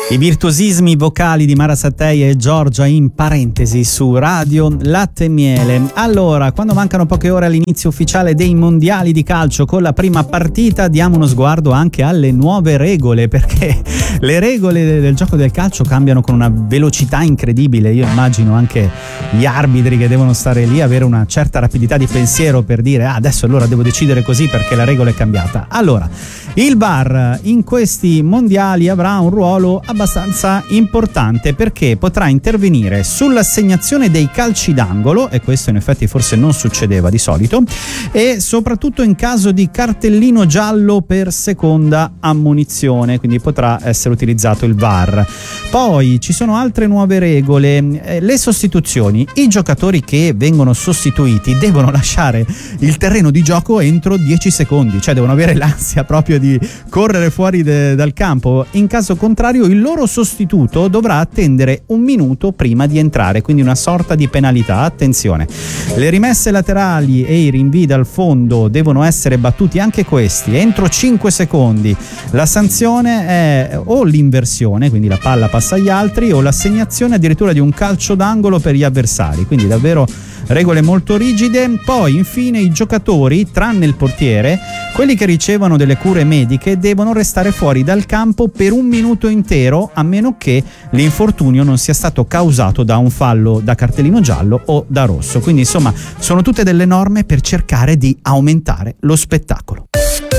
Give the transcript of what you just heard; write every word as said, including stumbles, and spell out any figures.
I virtuosismi vocali di Mara Sattei e Giorgia in parentesi su Radio Latte e Miele. Allora, quando mancano poche ore all'inizio ufficiale dei mondiali di calcio con la prima partita, diamo uno sguardo anche alle nuove regole, perché le regole del gioco del calcio cambiano con una velocità incredibile. Io immagino anche gli arbitri che devono stare lì, avere una certa rapidità di pensiero per dire ah, adesso allora devo decidere così perché la regola è cambiata. Allora, il V A R in questi mondiali avrà un ruolo abbastanza importante, perché potrà intervenire sull'assegnazione dei calci d'angolo, e questo in effetti forse non succedeva di solito, e soprattutto in caso di cartellino giallo per seconda ammonizione, quindi potrà essere utilizzato il V A R. Poi ci sono altre nuove regole, eh, le sostituzioni. I giocatori che vengono sostituiti devono lasciare il terreno di gioco entro dieci secondi, cioè devono avere l'ansia proprio di correre fuori de- dal campo. In caso contrario il loro sostituto dovrà attendere un minuto prima di entrare, quindi una sorta di penalità. Attenzione, le rimesse laterali e i rinvii dal fondo devono essere battuti anche questi entro cinque secondi. La sanzione è o l'inversione, quindi la palla passa agli altri, o l'assegnazione addirittura di un calcio d'angolo per gli avversari, quindi davvero regole molto rigide. Poi infine i giocatori, tranne il portiere, quelli che ricevono delle cure mediche, devono restare fuori dal campo per un minuto intero, a meno che l'infortunio non sia stato causato da un fallo da cartellino giallo o da rosso. Quindi insomma sono tutte delle norme per cercare di aumentare lo spettacolo.